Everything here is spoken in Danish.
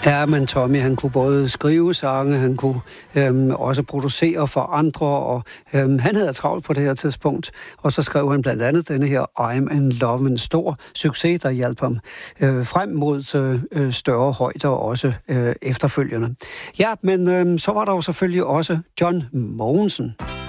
Ja, men Tommy, han kunne både skrive sange, han kunne også producere for andre, og han havde travlt på det her tidspunkt. Og så skrev han blandt andet denne her I'm in Love, en stor succes, der hjalp ham frem mod større højder, også efterfølgende. Ja, men så var der jo selvfølgelig også John Mogensen.